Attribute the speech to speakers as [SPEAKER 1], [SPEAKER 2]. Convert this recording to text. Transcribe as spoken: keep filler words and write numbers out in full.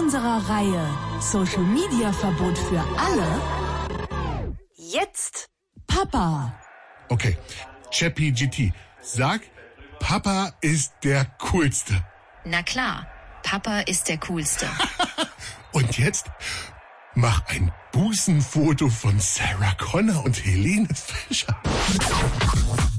[SPEAKER 1] unserer Reihe Social Media Verbot für alle jetzt Papa.
[SPEAKER 2] Okay, ChatGPT, sag, Papa ist der Coolste.
[SPEAKER 3] Na klar, Papa ist der Coolste.
[SPEAKER 2] Und jetzt mach ein Busenfoto von Sarah Connor und Helene Fischer.